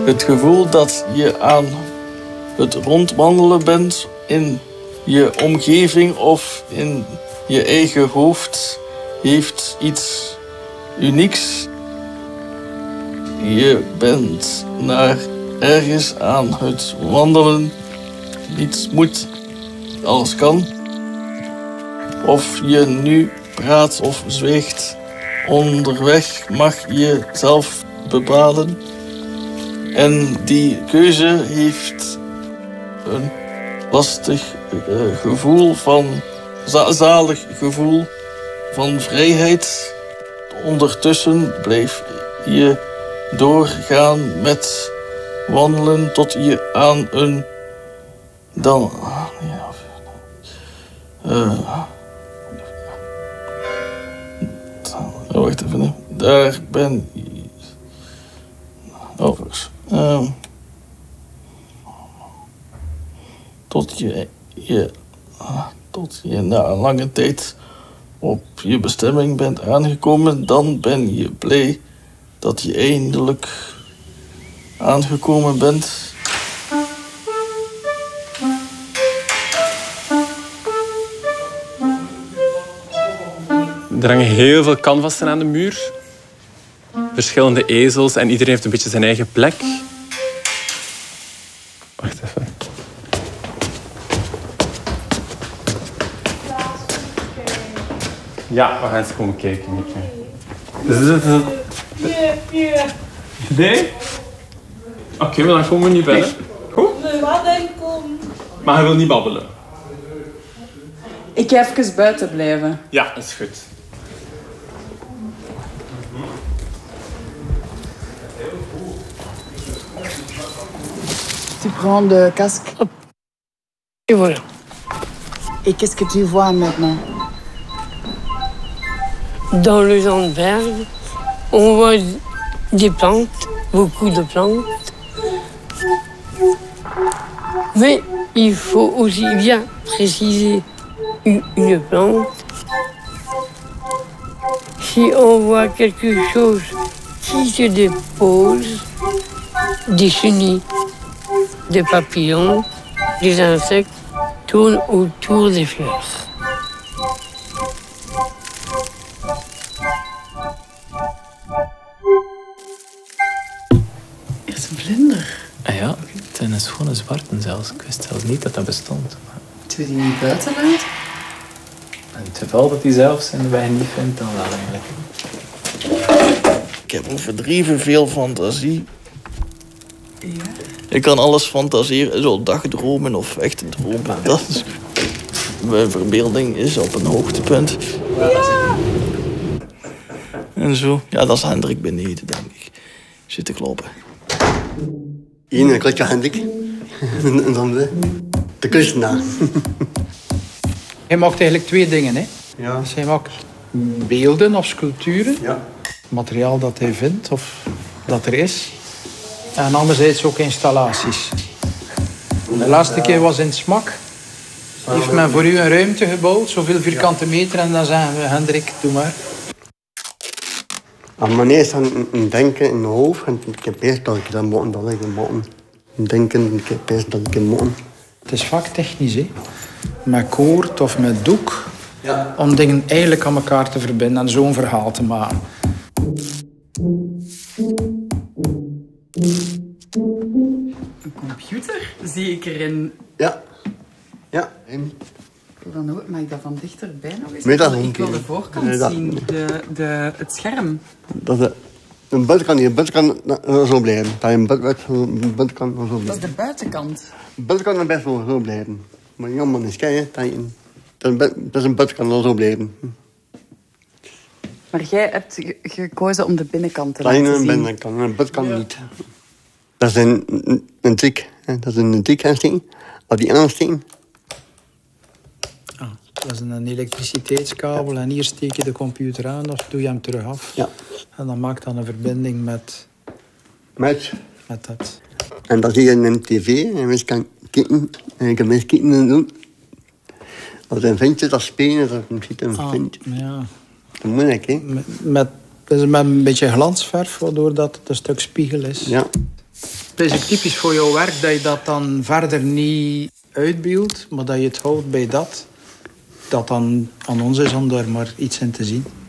Het gevoel dat je aan het rondwandelen bent in je omgeving of in je eigen hoofd heeft iets unieks. Je bent naar ergens aan het wandelen. Niets moet, alles kan. Of je nu praat of zwijgt, onderweg mag je zelf bepalen. En die keuze heeft een lastig gevoel van, zalig gevoel van vrijheid. Ondertussen blijf je doorgaan met wandelen tot je aan een wacht even. Daar ben je. Overigens. Tot je na een lange tijd op je bestemming bent aangekomen, dan ben je blij dat je eindelijk aangekomen bent. Er hangen heel veel canvassen aan de muur. Verschillende ezels en iedereen heeft een beetje zijn eigen plek. Wacht even. Ja, we gaan eens komen kijken. Nee? Oké, maar dan komen we niet bellen. Goed? Nee, wat denk kom. Maar hij wil niet babbelen. Ik ga even buiten blijven. Ja, dat is goed. Tu prends le casque. Et voilà. Et qu'est-ce que tu vois maintenant? Dans le Zandberg, on voit des plantes, beaucoup de plantes. Mais il faut aussi bien préciser une plante. Si on voit quelque chose qui se dépose, des chenilles, des papillons, des insectes tournent autour des fleurs. Er is een vlinder. Ah ja, het zijn een schone zwarte zelfs. Ik wist zelfs niet dat dat bestond. Moeten we die niet buiten laten? In het geval dat hij zelf zijn weg niet vindt, dan wel eigenlijk. Ik heb overdreven veel fantasie. Ja. Ik kan alles fantaseren, zo dagdromen of echte dromen. Dat is, mijn verbeelding is op een hoogtepunt. Ja! En zo. Ja, dat is Hendrik beneden, denk ik. Zit te kloppen. Eén klikje Hendrik. En dan de kunstenaar. Hij maakt eigenlijk twee dingen. Hè? Ja. Dus hij maakt beelden of sculpturen. Ja. Materiaal dat hij vindt of dat er is. En anderzijds ook installaties. De laatste keer was in Smak. Heeft men voor u een ruimte gebouwd, zoveel vierkante meter. En dan zeggen we, Hendrik, doe maar. En wanneer is dan een denken in mijn hoofd? En ik heb eerst dat ik dat moet, dat ik moet. Denken, ik heb eerst dat ik moet. Het is vaak technisch, hè. Met koord of met doek. Ja. Om dingen eigenlijk aan elkaar te verbinden en zo'n verhaal te maken. Een computer zie ik erin. Ja. Ja. En Mag ik dat van dichterbij nog eens? Weet dat Ik wil niet. de voorkant Nee, dat- zien, het scherm. dat is een buitenkant zo blijven. Dat je een buitenkant zo Dat is blijven. de buitenkant. Een buitenkant kan best wel zo blijven. Maar jammer is kijken, dat is een buitenkant zo blijven. Maar jij hebt gekozen om de binnenkant te Dat je laten een zien. binnenkant, een buitenkant niet. Dat is een trick. Dat is een trick aansteken. Als die aansteken, Dat is een elektriciteitskabel en hier steek je de computer aan of doe je hem terug af. ja, En dan maakt dan een verbinding met met. dat. En dat zie je in de tv en mensen kan kijken en ik kan mensen kijken en doen. Als een ventje dat spelen, dat ziet een ventje. Ja. Dat is moeilijk, hè? Het is met een beetje glansverf, waardoor dat het een stuk spiegel is. Ja. is ook typisch voor jouw werk dat je dat dan verder niet uitbeeldt, maar dat je het houdt bij dat dan aan ons is om daar maar iets in te zien.